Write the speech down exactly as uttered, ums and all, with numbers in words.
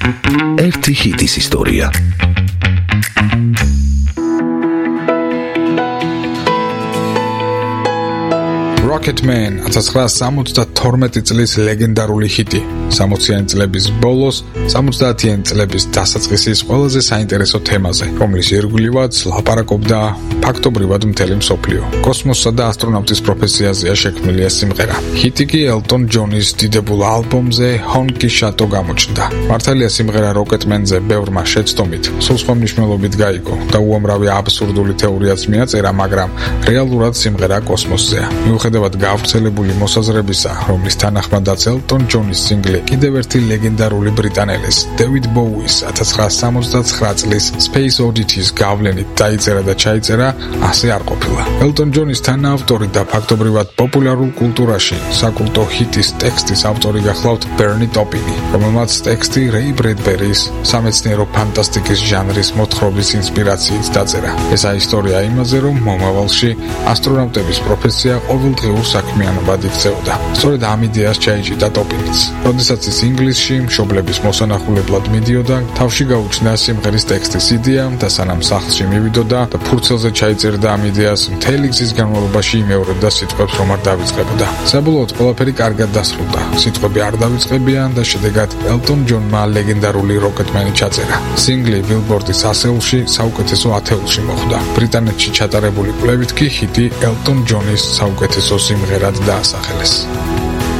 ერთი ჰიტის ისტორია. Rocketman ათას ცხრაასი სამოცდათორმეტი წლის ლეგენდარული ჰიტი. სამოციანი წლების ბოლოს, სამოცდაათიანი წლების დასაწყისის ყველაზე საინტერესო თემაზე, რომლის ირგვლივაც ლაპარაკობდა ფაქტობრივად მთელი მსოფლიო. კოსმოსსა და ასტრონავტის პროფესიაზეა შექმნილი სიმღერა. ჰიტი კი ელტონ ჯონის დიდებულ ალბომზე Honky Shato გამოჩნდა. მართალია სიმღერა Rocketman-ზე ბევრმა შეცდომით, სულ სხვა მნიშვნელობით გაიგო და უამრავი აბსურდული თეორიაც მიაწერა, მაგრამ რეალურად სიმღერა კოსმოსზეა. მიუხედავად გავრცელებული მოსაზრებისა, რომლის თანახმადაც ელტონ ჯონის სინგლი კიდევ ერთი ლეგენდარული ბრიტანელის, დევიდ ბოუის ათას ცხრაასი სამოცდათხრა წლის Space Oddity-ს გავლენით დაიწერა და ჩაიწერა, ასე არ ყოფილა. ელტონ ჯონის თანაავტორი და ფაქტობრივად პოპულარულ კულტურაში საკულტო ჰიტის ტექსტის ავტორი გახლავთ ბერნი ტოპინი, რომელმაც ტექსტი რეი ბრედბერის სამეცნიერო ფანტასტიკის ჟანრის მოთხრობის ინსპირაციით დაწერა. ესაა ისტორია იმაზე, რომ მომავალში ასტრონავტების პროფესია ყოველდღიურ საქმიანობად იქცეოდა. სწორედ ამ იდეას ჩაიჭიდა ტოპინიც. როდესაც ის ინგლისში მშობლების მოსანახულებლად მიდიოდა, თავში გაუჩნდა სიმღერის ტექსტის იდეა და სანამ სახლში მივიდოდა და ფურცელზე ჩაიწერდა ამ იდეას, მთელი გზის განმავლობაში იმეორებდა სიტყვებს, რომ არ დავიწყებოდა. საბოლოოდ ყველაფერი კარგად დასრულდა. სიტყვები არ დავიწყებიან და შედეგად ელტონ ჯონმა ლეგენდარული Rocketman-ი ჩაწერა. სინგლი ბილბორდის ასეულში საუკეთესო ათეულში მოხვდა. ბრიტანეთში ჩატარებული კვლევით კი ჰიტი ელტონ ჯონის საუკეთესო სიმღერად დაასახელეს.